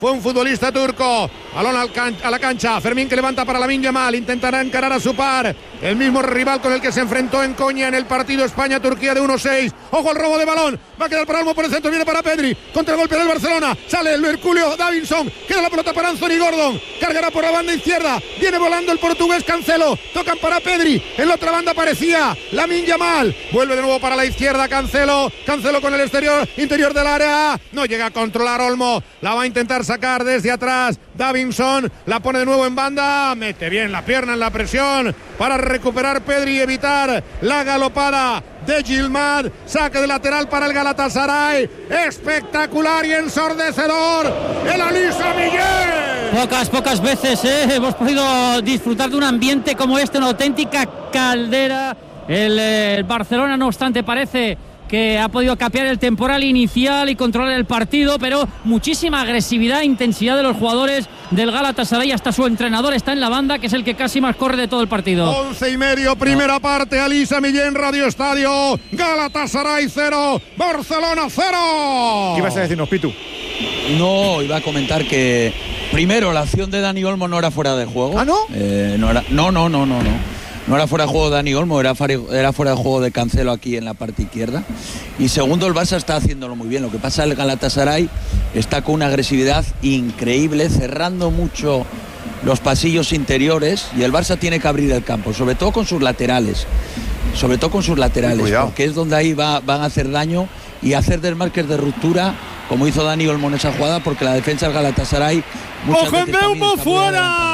Fue un futbolista turco. Balón a la cancha. Fermín que levanta para Lamine Yamal. Intentará encarar a su par. El mismo rival con el que se enfrentó en Konya en el partido España-Turquía de 1-6. Ojo al robo de balón. Va a quedar para Olmo por el centro. Viene para Pedri. Contra el golpe del Barcelona. Sale el Herculeo Davinson. Queda la pelota para Anthony Gordon. Cargará por la banda izquierda. Viene volando el portugués Cancelo. Tocan para Pedri. En la otra banda aparecía Lamine Yamal. Vuelve de nuevo para la izquierda Cancelo. Cancelo con el interior del área. No llega a controlar Olmo. La va a intentar sacar desde atrás Davinson, la pone de nuevo en banda, mete bien la pierna en la presión para recuperar Pedri y evitar la galopada de Gilmar. Saque de lateral para el Galatasaray, espectacular y ensordecedor el Alisa Miguel. Pocas veces hemos podido disfrutar de un ambiente como este, una auténtica caldera. El Barcelona, no obstante, parece que ha podido capear el temporal inicial y controlar el partido, pero muchísima agresividad e intensidad de los jugadores del Galatasaray. Hasta su entrenador está en la banda, que es el que casi más corre de todo el partido. 11:30, primera parte. Alisa Millén, Radio Estadio. Galatasaray 0, Barcelona 0. ¿Qué ibas a decirnos, Pitu? No, iba a comentar que primero la acción de Dani Olmo no era fuera de juego. ¿Ah, no? No era fuera de juego de Dani Olmo, era fuera de juego de Cancelo aquí en la parte izquierda. Y segundo, el Barça está haciéndolo muy bien. Lo que pasa es que el Galatasaray está con una agresividad increíble, cerrando mucho los pasillos interiores, y el Barça tiene que abrir el campo, sobre todo con sus laterales. Porque es donde ahí van a hacer daño y hacer desmarques de ruptura, como hizo Dani Olmo en esa jugada, porque la defensa del Galatasaray muchas veces Mbeumo fuera,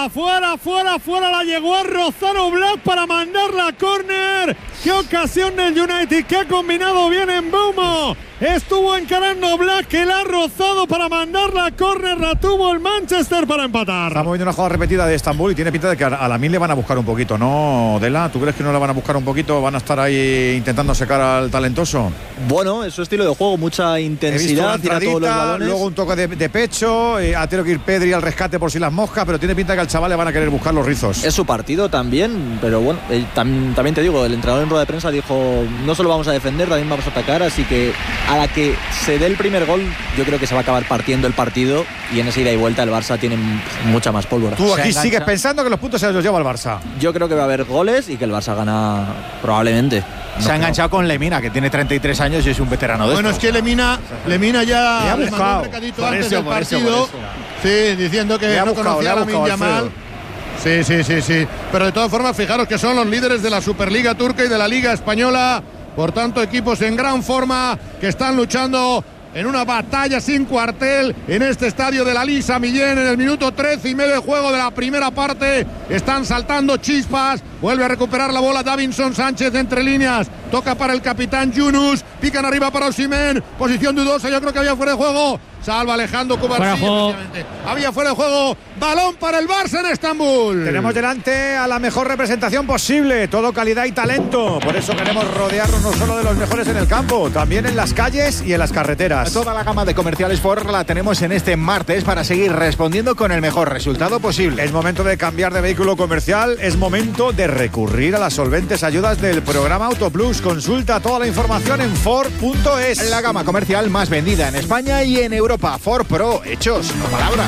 la llegó a rozar Oblak para mandarla a córner. Qué ocasión del United, que ha combinado bien Mbeumo. Estuvo encarando Oblak, que la ha rozado para mandarla a córner. La tuvo el Manchester para empatar. Estamos viendo una jugada repetida de Estambul y tiene pinta de que a Lamine le van a buscar un poquito, ¿no, Dela? ¿Tú crees que no le van a buscar un poquito? ¿Van a estar ahí intentando secar al talentoso? Bueno, es su estilo de juego, mucha intensidad, tira todos los balones. Luego un toque de pecho, ha tenido que ir Pedri al rescate por si las moscas, pero tiene pinta que al chaval le van a querer buscar los rizos. Es su partido también, pero bueno, también te digo, el entrenador en rueda de prensa dijo: no solo vamos a defender, también vamos a atacar, así que a la que se dé el primer gol, yo creo que se va a acabar partiendo el partido, y en esa ida y vuelta el Barça tiene mucha más pólvora. Tú aquí sigues pensando que los puntos se los lleva el Barça. Yo creo que va a haber goles y que el Barça gana probablemente. Se ha enganchado con Lemina, que tiene 33 años y es un veterano de Bueno, esto. es que Lemina ya le mandó un recadito antes del partido. Sí, diciendo que no conocía a Lamine Yamal. Sí. Pero de todas formas, fijaros que son los líderes de la Superliga Turca y de la Liga Española. Por tanto, equipos en gran forma que están luchando en una batalla sin cuartel en este estadio de la Alisa Millén. En el minuto 13:30 de juego de la primera parte están saltando chispas. Vuelve a recuperar la bola Davinson Sánchez entre líneas. Toca para el capitán Yunus. Pican arriba para Osimhen. Posición dudosa, yo creo que había fuera de juego. Salva Alejandro Cubarsí. Había fuera de juego. Balón para el Barça en Estambul. Tenemos delante a la mejor representación posible. Todo calidad y talento. Por eso queremos rodearnos no solo de los mejores en el campo, también en las calles y en las carreteras. Toda la gama de comerciales Ford la tenemos en este martes para seguir respondiendo con el mejor resultado posible. Es momento de cambiar de vehículo comercial. Es momento de recurrir a las solventes ayudas del programa Autoplus. Consulta toda la información en Ford.es. La gama comercial más vendida en España y en Europa. Ford Pro, hechos, no palabras.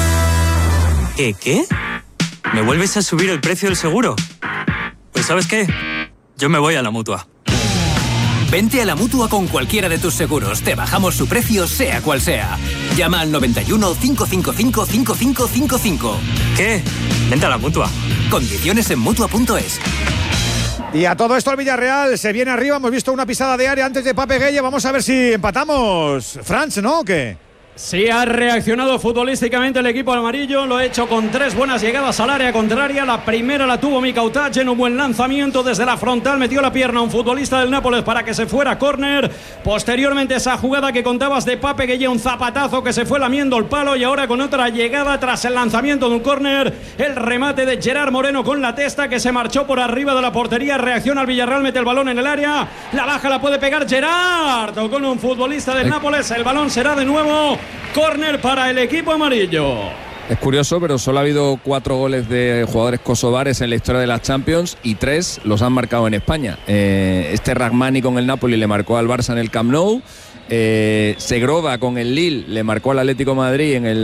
¿Qué? ¿Me vuelves a subir el precio del seguro? Pues ¿sabes qué? Yo me voy a la Mutua. Vente a la Mutua con cualquiera de tus seguros. Te bajamos su precio, sea cual sea. Llama al 91 555 5555. ¿Qué? Vente a la Mutua. Condiciones en Mutua.es. Y a todo esto el Villarreal se viene arriba. Hemos visto una pisada de área antes de Pape Gueye. Vamos a ver si empatamos. Franz, ¿no? ¿O qué? Sí, ha reaccionado futbolísticamente el equipo amarillo, lo ha hecho con 3 buenas llegadas al área contraria. La primera la tuvo Mika Utac en un buen lanzamiento desde la frontal, metió la pierna a un futbolista del Nápoles para que se fuera a córner. Posteriormente esa jugada que contabas de Pape Gueye, un zapatazo que se fue lamiendo el palo, y ahora con otra llegada tras el lanzamiento de un córner, el remate de Gerard Moreno con la testa que se marchó por arriba de la portería. Reacciona el Villarreal, mete el balón en el área, la baja, la puede pegar Gerard con un futbolista del Nápoles. El balón será de nuevo córner para el equipo amarillo. Es curioso, pero solo ha habido 4 goles de jugadores kosovares en la historia de las Champions y 3 los han marcado en España. Rachmani con el Napoli le marcó al Barça en el Camp Nou. Segrova con el Lille le marcó al Atlético de Madrid en el